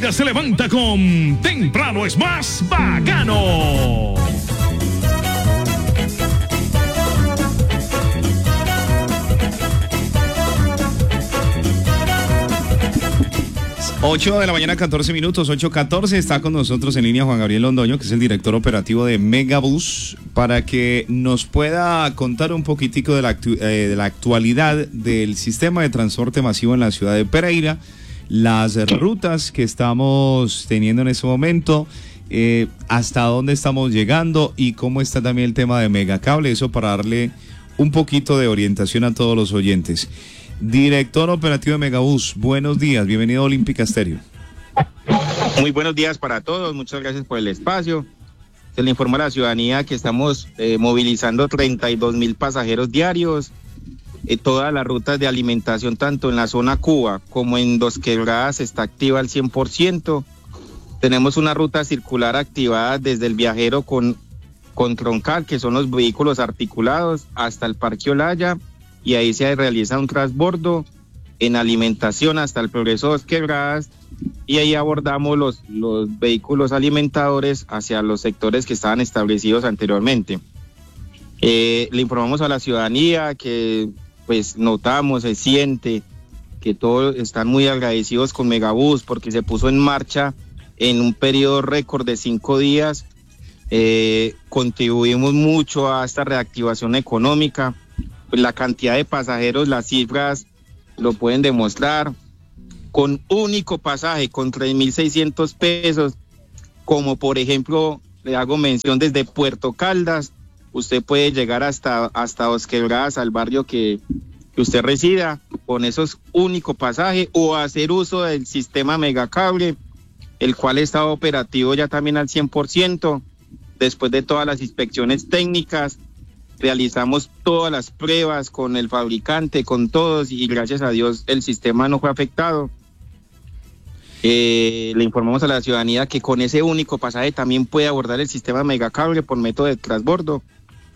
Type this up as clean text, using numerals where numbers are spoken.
día se levanta con Temprano es más bacano. Ocho de la mañana, 14 minutos, 8:14. Está con nosotros en línea Juan Gabriel Londoño, que es el director operativo de Megabús, para que nos pueda contar un poquitico de la actualidad del sistema de transporte masivo en la ciudad de Pereira, las rutas que estamos teniendo en este momento, hasta dónde estamos llegando y cómo está también el tema de Megacable, eso para darle un poquito de orientación a todos los oyentes. Director operativo de Megabús, buenos días, bienvenido a Olímpica Estéreo. Muy buenos días para todos, muchas gracias por el espacio. Se le informa a la ciudadanía que estamos movilizando 32,000 pasajeros diarios. Todas las rutas de alimentación, tanto en la zona Cuba como en Dos Quebradas, está activa al 100%. Tenemos una ruta circular activada desde el Viajero con Troncal, que son los vehículos articulados, hasta el Parque Olaya, y ahí se realiza un transbordo en alimentación hasta el Progreso Dos Quebradas, y ahí abordamos los vehículos alimentadores hacia los sectores que estaban establecidos anteriormente. Le informamos a la ciudadanía que pues notamos, se siente que todos están muy agradecidos con Megabús porque se puso en marcha en un periodo récord de 5 días. Contribuimos mucho a esta reactivación económica. Pues la cantidad de pasajeros, las cifras lo pueden demostrar. Con único pasaje, con 3,600 pesos, como por ejemplo, le hago mención desde Puerto Caldas, usted puede llegar hasta Dos Quebradas, al barrio que usted resida, con esos único pasaje, o hacer uso del sistema Megacable, el cual está operativo ya también al 100%, después de todas las inspecciones técnicas. Realizamos todas las pruebas con el fabricante, con todos, y gracias a Dios el sistema no fue afectado. Le informamos a la ciudadanía que con ese único pasaje también puede abordar el sistema Megacable por método de transbordo.